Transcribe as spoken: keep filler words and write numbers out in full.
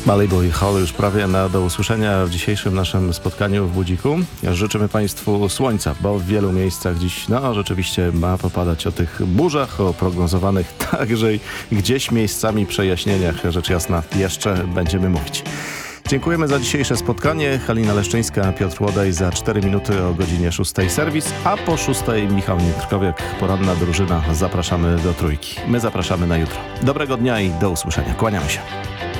Malibu i Hall już prawie na do usłyszenia w dzisiejszym naszym spotkaniu w Budziku. Życzymy Państwu słońca, bo w wielu miejscach dziś no rzeczywiście ma popadać. O tych burzach, o prognozowanych także i gdzieś miejscami przejaśnieniach, rzecz jasna, jeszcze będziemy mówić. Dziękujemy za dzisiejsze spotkanie. Halina Leszczyńska, Piotr Łodaj. Za cztery minuty o godzinie szóstej serwis, a po szóstej Michał Niekrkowiak, poranna drużyna. Zapraszamy do trójki. My zapraszamy na jutro. Dobrego dnia i do usłyszenia. Kłaniamy się.